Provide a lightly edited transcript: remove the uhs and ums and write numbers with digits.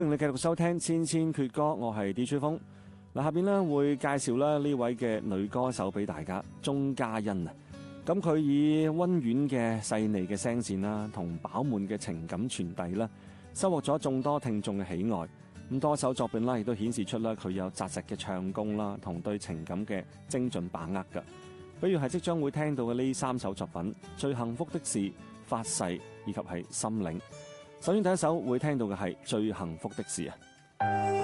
歡迎你繼續收聽千千闕歌，我係 DJ 風。嗱，下邊咧會介紹咧呢位嘅女歌手俾大家，鐘嘉欣啊。咁佢以溫婉嘅細膩嘅聲線啦，同飽滿嘅情感傳遞啦，收穫咗眾多聽眾嘅喜愛。咁多首作品啦，亦都顯示出啦佢有紮實嘅唱功啦，同對情感嘅精準把握㗎。比如係即將會聽到嘅呢3首作品，《最幸福的事》、《發誓》以及係《心領》。首先第一首會聽到嘅係《最幸福的事》啊。